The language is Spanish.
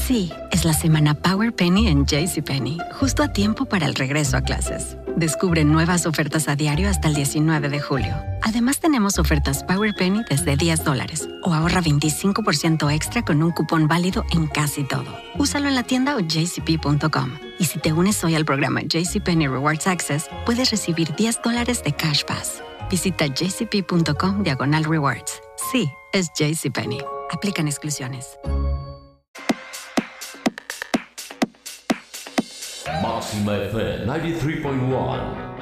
Sí, es la semana Power Penny en JCPenney, justo a tiempo para el regreso a clases. Descubre nuevas ofertas a diario hasta el 19 de julio. Además, tenemos ofertas Power Penny desde $10 o ahorra 25% extra con un cupón válido en casi todo. Úsalo en la tienda o jcp.com. Y si te unes hoy al programa JCPenney Rewards Access, puedes recibir $10 de Cash Pass. Visita jcp.com/rewards. Sí, es JCPenney. Aplican exclusiones. Máxima FM 93.1